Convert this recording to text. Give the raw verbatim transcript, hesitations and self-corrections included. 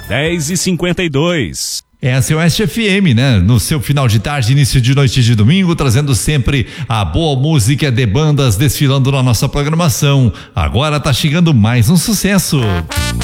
dez e cinquenta e dois. Essa é o Oeste F M, né? No seu final de tarde, início de noite de domingo, trazendo sempre a boa música de bandas desfilando na nossa programação. Agora tá chegando mais um sucesso.